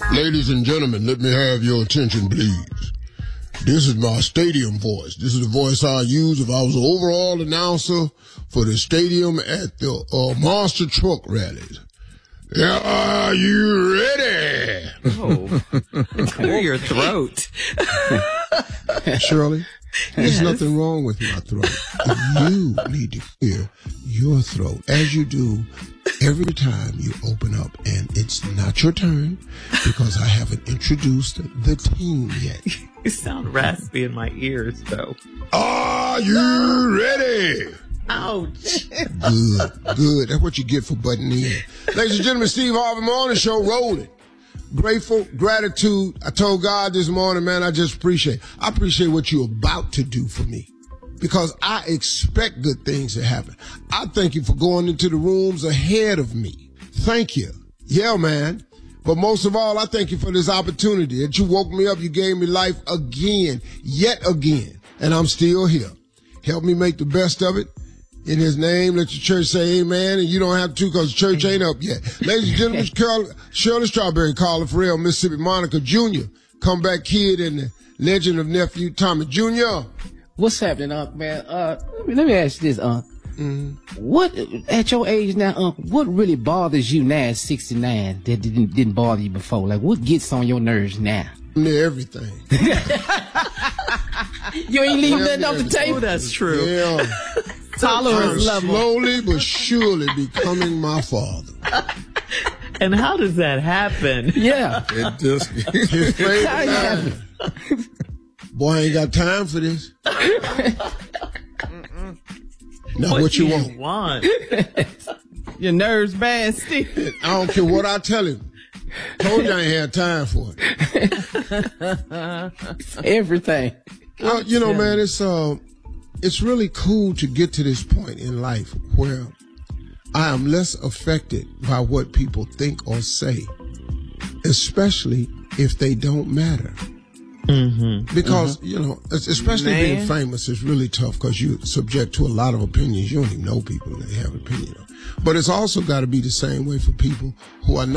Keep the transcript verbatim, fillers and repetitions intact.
Ladies and gentlemen, let me have your attention, please. This is my stadium voice. This is the voice I use if I was the overall announcer for the stadium at the uh, Monster Truck Rallies. Are you ready? Oh, clear your throat. Shirley, there's yes. nothing wrong with my throat. You need to clear your throat, as you do every time you open up. And it's not your turn because I haven't introduced the team yet. You sound raspy in my ears, though. Are you ready? Ouch. Good, good. That's what you get for butting in. Ladies and gentlemen, Steve Harvey Morning Show rolling. Grateful, gratitude. I told God this morning, man, I just appreciate. I appreciate what you're about to do for me because I expect good things to happen. I thank you for going into the rooms ahead of me. Thank you. Yeah, man. But most of all, I thank you for this opportunity that you woke me up. You gave me life again, yet again, and I'm still here. Help me make the best of it. In his name, let your church say amen, and you don't have to because the church ain't up yet. Ladies and gentlemen, Carol, Shirley Strawberry, Carla Farrell, Mississippi Monica Junior, comeback kid, and the legend of nephew Tommy Junior What's happening, Unc, man? Uh, let me, let me ask you this, Unc. Mm-hmm. What, at your age now, Unc, what really bothers you now at sixty-nine that didn't, didn't bother you before? Like, what gets on your nerves now? Everything. You ain't leaving nothing off the table? Oh, that's true. Yeah. Tolerance level. Slowly but surely becoming my father. And how does that happen? Yeah. It just his favorite time. Boy, I ain't got time for this. Now what, what you, you want? want? Your nerves bad, Steve. I don't care what I tell him. Told you I ain't had time for it. Everything. Well, you know, man, it's uh it's really cool to get to this point in life where I am less affected by what people think or say, especially if they don't matter. Mm-hmm. Because, mm-hmm. you know, especially Man. being famous is really tough because you're subject to a lot of opinions. You don't even know people that have opinion. But it's also got to be the same way for people who are not.